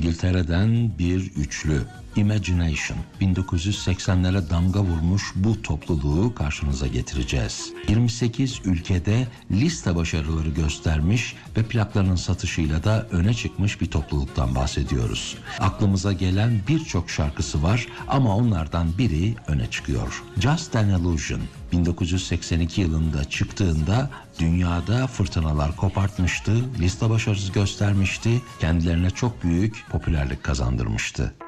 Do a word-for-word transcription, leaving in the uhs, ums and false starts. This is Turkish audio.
İngiltere'den bir üçlü Imagination, bin dokuz yüz seksenlere damga vurmuş bu topluluğu karşınıza getireceğiz. yirmi sekiz ülkede liste başarıları göstermiş ve plaklarının satışıyla da öne çıkmış bir topluluktan bahsediyoruz. Aklımıza gelen birçok şarkısı var ama onlardan biri öne çıkıyor. Just an Illusion, bin dokuz yüz seksen iki yılında çıktığında dünyada fırtınalar kopartmıştı, liste başarısı göstermişti, kendilerine çok büyük popülerlik kazandırmıştı.